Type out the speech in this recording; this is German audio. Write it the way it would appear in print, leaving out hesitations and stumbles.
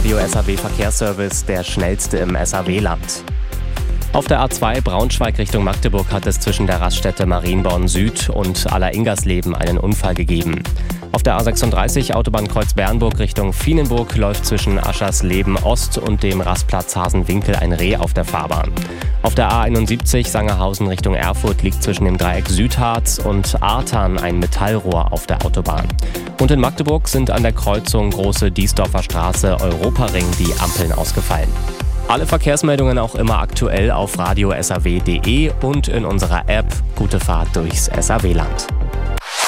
Radio SAW Verkehrsservice, der schnellste im SAW-Land. Auf der A2 Braunschweig Richtung Magdeburg hat es zwischen der Raststätte Marienborn Süd und Aller-Ingersleben einen Unfall gegeben. Auf der A36 Autobahnkreuz Bernburg Richtung Vienenburg läuft zwischen Aschersleben Ost und dem Rastplatz Hasenwinkel ein Reh auf der Fahrbahn. Auf der A71 Sangerhausen Richtung Erfurt liegt zwischen dem Dreieck Südharz und Artern ein Metallrohr auf der Autobahn. Und in Magdeburg sind an der Kreuzung Große Diesdorfer Straße Europaring die Ampeln ausgefallen. Alle Verkehrsmeldungen auch immer aktuell auf radiosaw.de und in unserer App. Gute Fahrt durchs SAW-Land.